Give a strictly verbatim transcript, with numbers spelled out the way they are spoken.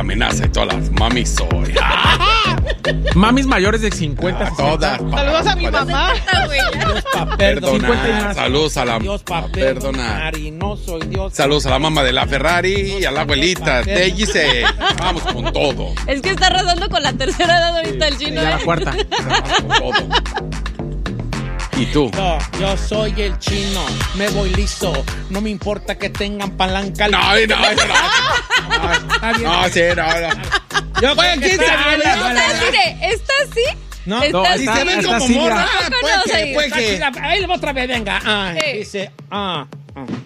amenaza y todas las mamis soy. Mamis mayores de cincuenta, Ah, todas. Saludos a mi mamá. Dios pa' Perdonar. cincuenta y más. Saludos a la Dios pa' perdonar. perdonar. Y no soy Dios. Saludos a la mamá de la Ferrari y a la abuelita. Te dice, vamos con todo. Es que está arrasando con la tercera edad ahorita el Y chino, a la ¿eh? cuarta. Vamos con todo. ¿Y tú? Yo, yo soy el chino, me voy liso. No me importa que tengan palanca. No, no, no. No, no, sí, no, no. Yo Bueno, ¿quién sabe? Está así, mire, está así. No, está no, así. Si se ven está como Silvia. morra, ¿A poco puede no, que, Zair? puede que. Ahí le voy otra vez, venga. Ah, Sí. dice, ah, ah.